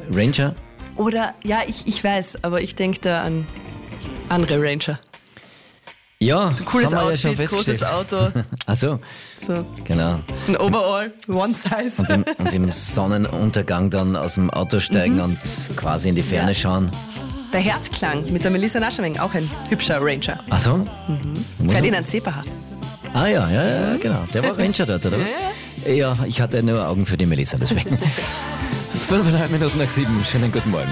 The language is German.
Ranger? Oder, ja, ich weiß, aber ich denke da an andere Ranger. Ja, So cooles haben wir ja Outfit, schon großes festgestellt. Auto, Ach so, so genau. ein Overall, One Size. Und im Sonnenuntergang dann aus dem Auto steigen und quasi in die Ferne schauen. Der Herzklang mit der Melissa Naschameng, auch ein hübscher Ranger. Ach so? Ferdinand Seebacher. Ah ja, genau. Der war Ranger dort, oder was? Ja, ich hatte nur Augen für die Melissa, deswegen. 5,5 Minuten nach 7. Schönen guten Morgen.